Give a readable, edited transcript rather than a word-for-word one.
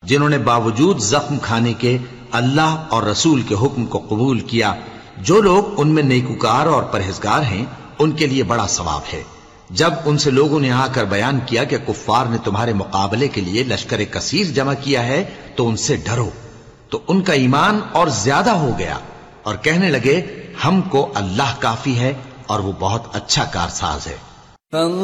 जिन्होंने बावजूद जख्म खाने के अल्लाह और रसूल के हुक्म को कबूल किया, जो लोग उनमें नेकुकार और परहेजगार हैं, उनके लिए बड़ा सवाब है। जब उनसे लोगों ने आकर बयान किया कि कुफ्फार ने तुम्हारे मुकाबले के लिए लश्कर कसीर जमा किया है, तो उनसे डरो, तो उनका ईमान और ज्यादा हो गया और कहने लगे हमको अल्लाह काफी है और वो बहुत अच्छा कारसाज है।